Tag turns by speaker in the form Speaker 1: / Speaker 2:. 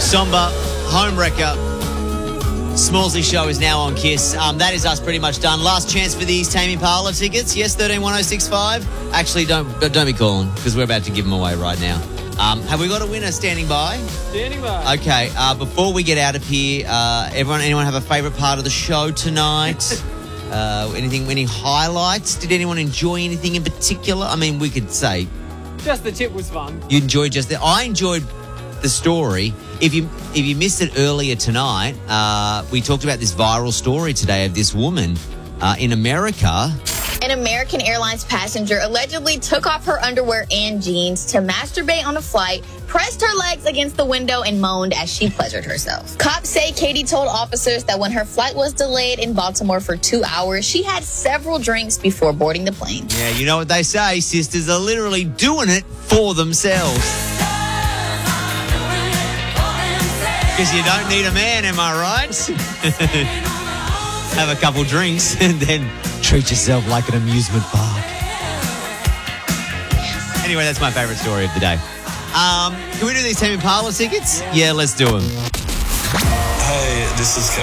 Speaker 1: Somber, Homewrecker. Smallsy Show is now on Kiss. That is us pretty much done. Last chance for these Tame Impala tickets. Yes, 131065. Actually, don't be calling because we're about to give them away right now. Have we got a winner standing by?
Speaker 2: Standing by.
Speaker 1: Okay. Before we get out of here, anyone have a favourite part of the show tonight? Any highlights? Did anyone enjoy anything in particular? I mean, we could say
Speaker 2: just the tip was fun.
Speaker 1: You enjoyed I enjoyed the story. If you missed it earlier tonight, we talked about this viral story today of this woman in America.
Speaker 3: An American Airlines passenger allegedly took off her underwear and jeans to masturbate on a flight, pressed her legs against the window, and moaned as she pleasured herself. Cops say Katie told officers that when her flight was delayed in Baltimore for 2 hours, she had several drinks before boarding the plane.
Speaker 1: Yeah, you know what they say, sisters are literally doing it for themselves. Because you don't need a man, am I right? Have a couple drinks and then treat yourself like an amusement park. Anyway, that's my favourite story of the day. Can we do these Tame Impala tickets? Yeah, let's do them.
Speaker 4: Hey, this is Kevin